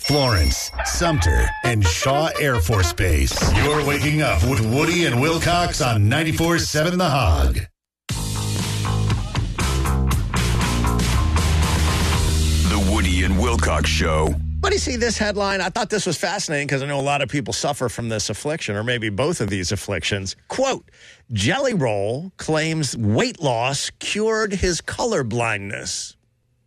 Florence, Sumter, and Shaw Air Force Base. You're waking up with Woody and Wilcox on 94.7 The Hog. The Woody and Wilcox Show. What do you see this headline? I thought this was fascinating because I know a lot of people suffer from this affliction, or maybe both of these afflictions. Quote, Jelly Roll claims weight loss cured his color blindness.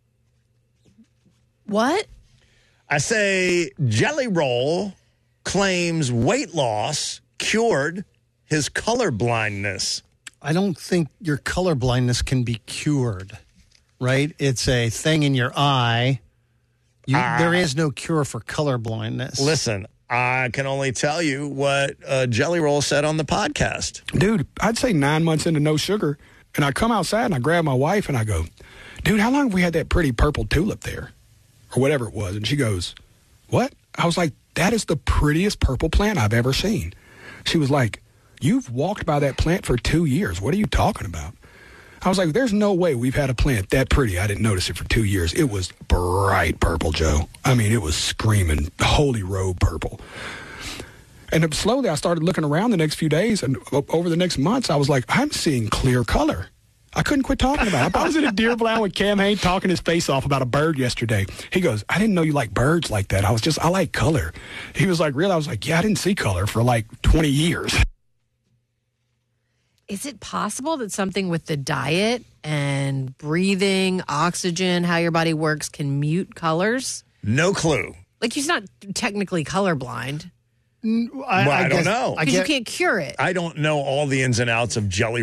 What? I say Jelly Roll claims weight loss cured his color blindness. I don't think your color blindness can be cured, right? It's a thing in your eye. There is no cure for color blindness. Listen, I can only tell you what Jelly Roll said on the podcast. Dude, I'd say 9 months into no sugar, and I come outside and I grab my wife and I go, dude, how long have we had that pretty purple tulip there? Or whatever it was. And she goes, what? I was like, that is the prettiest purple plant I've ever seen. She was like, you've walked by that plant for 2 years. What are you talking about? I was like, there's no way we've had a plant that pretty. I didn't notice it for 2 years. It was bright purple, Joe. I mean, it was screaming holy robe purple. And slowly I started looking around the next few days, and over the next months, I was like, I'm seeing clear color. I couldn't quit talking about it. I was in a deer blind with Cam Hain talking his face off about a bird yesterday. He goes, I didn't know you like birds like that. I like color. He was like, really? I was like, yeah, I didn't see color for like 20 years. Is it possible that something with the diet and breathing, oxygen, how your body works can mute colors? No clue. Like, he's not technically colorblind. I don't know. Because you can't cure it. I don't know all the ins and outs of Jelly